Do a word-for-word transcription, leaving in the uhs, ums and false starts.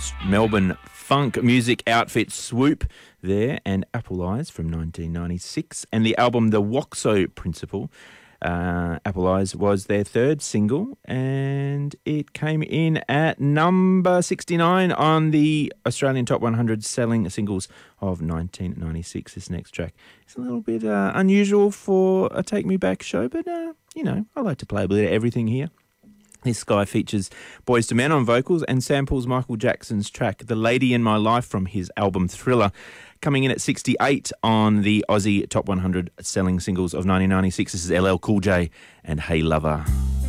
Melbourne funk music outfit Swoop there, and Apple Eyes from nineteen ninety-six. And the album The Woxo Principle, uh, Apple Eyes, was their third single, and it came in at number sixty-nine on the Australian Top one hundred selling singles of nineteen ninety-six. This next track is a little bit uh, unusual for a Take Me Back show, but, uh, you know, I like to play a bit of everything here. This guy features Boyz two Men on vocals and samples Michael Jackson's track The Lady in My Life from his album Thriller, coming in at sixty-eight on the Aussie Top one hundred selling singles of nineteen ninety-six. This is L L Cool J and Hey Lover.